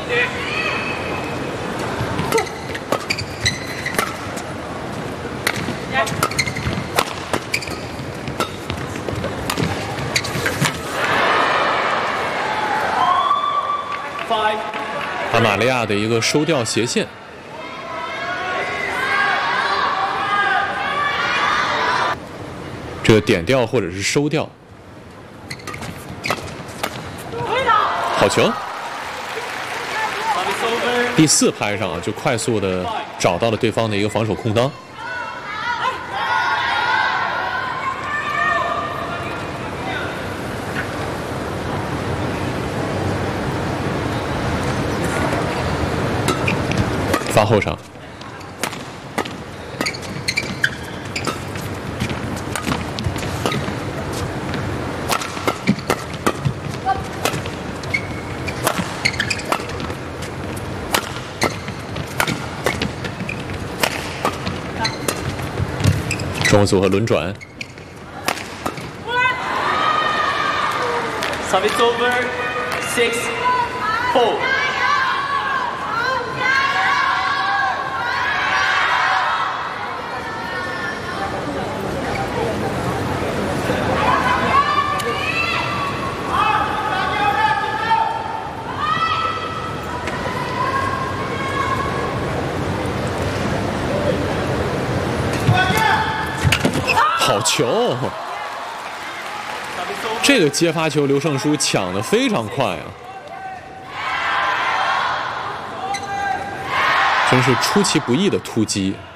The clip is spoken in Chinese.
阿玛利亚的一个收吊斜线，这个点吊或者是收吊，好球！第4拍上就快速的找到了对方的一个防守空当。发后场，中后组合轮转。 Service over 6-4。 好球！这个接发球，刘胜书抢得非常快啊，真是出其不意的突击。